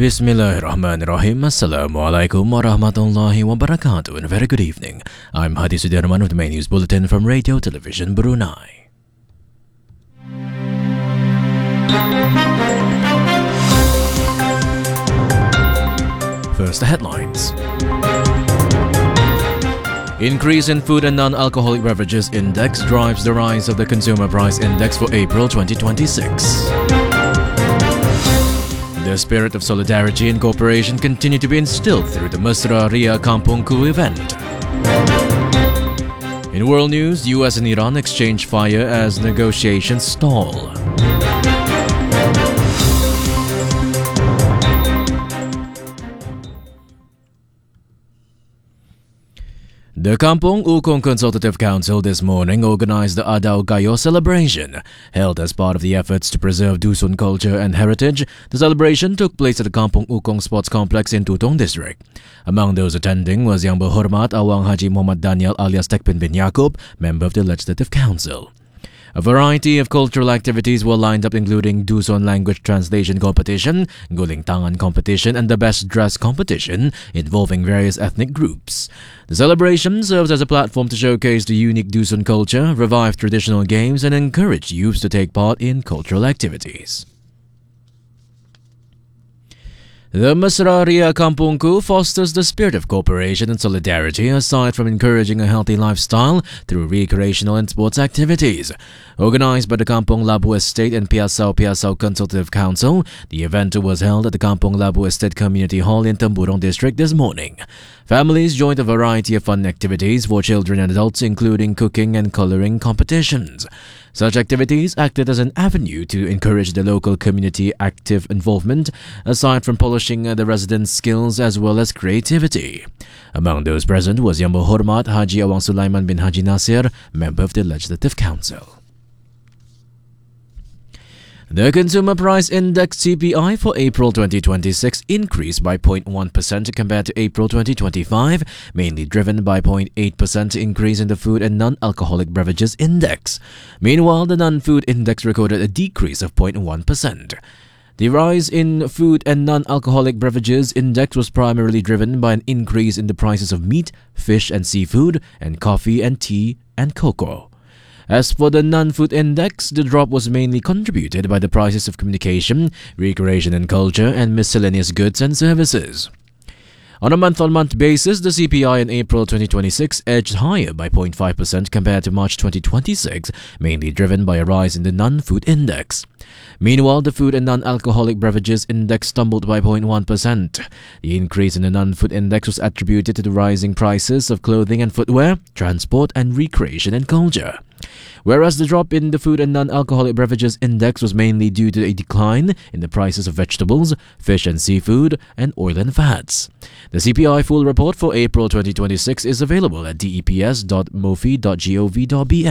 Bismillahirrahmanirrahim. Assalamualaikum warahmatullahi wabarakatuh and a very good evening. I'm Hadi Sudirman with the main news bulletin from Radio Television Brunei. First, the headlines. Increase in food and non-alcoholic beverages index drives the rise of the consumer price index for April 2026. The spirit of solidarity and cooperation continue to be instilled through the Mesra Ria Kampungku event. In world news, US and Iran exchange fire as negotiations stall. The Kampung Ukong Consultative Council this morning organized the Adaw Gayo celebration. Held as part of the efforts to preserve Dusun culture and heritage, the celebration took place at the Kampung Ukong Sports Complex in Tutong District. Among those attending was Yang Berhormat Awang Haji Muhammad Daniel alias Tekpin bin Yaakob, member of the Legislative Council. A variety of cultural activities were lined up, including Dusun language translation competition, Guling Tangan competition, and the best dress competition involving various ethnic groups. The celebration serves as a platform to showcase the unique Dusun culture, revive traditional games, and encourage youths to take part in cultural activities. The Mesra Ria Kampungku fosters the spirit of cooperation and solidarity aside from encouraging a healthy lifestyle through recreational and sports activities. Organized by the Kampung Labu Estate and Piasau Consultative Council, the event was held at the Kampung Labu Estate Community Hall in Temburong District this morning. Families joined a variety of fun activities for children and adults, including cooking and coloring competitions. Such activities acted as an avenue to encourage the local community active involvement, aside from polishing the residents' skills as well as creativity. Among those present was Yang Berhormat Haji Awang Sulaiman bin Haji Nasir, member of the Legislative Council. The Consumer Price Index CPI for April 2026 increased by 0.1% compared to April 2025, mainly driven by 0.8% increase in the Food and Non-Alcoholic Beverages Index. Meanwhile, the Non-Food Index recorded a decrease of 0.1%. The rise in Food and Non-Alcoholic Beverages Index was primarily driven by an increase in the prices of meat, fish and seafood, and coffee and tea and cocoa. As for the non-food index, the drop was mainly contributed by the prices of communication, recreation and culture, and miscellaneous goods and services. On a month-on-month basis, the CPI in April 2026 edged higher by 0.5% compared to March 2026, mainly driven by a rise in the non-food index. Meanwhile, the Food and Non-Alcoholic Beverages Index stumbled by 0.1%. The increase in the non-food index was attributed to the rising prices of clothing and footwear, transport, and recreation and culture. Whereas the drop in the Food and Non-Alcoholic Beverages Index was mainly due to a decline in the prices of vegetables, fish and seafood, and oil and fats. The CPI full report for April 2026 is available at deps.mofi.gov.bn.